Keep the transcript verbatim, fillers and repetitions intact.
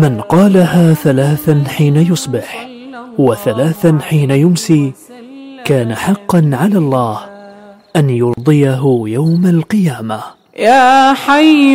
من قالها ثلاثا حين يصبح وثلاثا حين يمسي كان حقا على الله أن يرضيه يوم القيامة. يا حي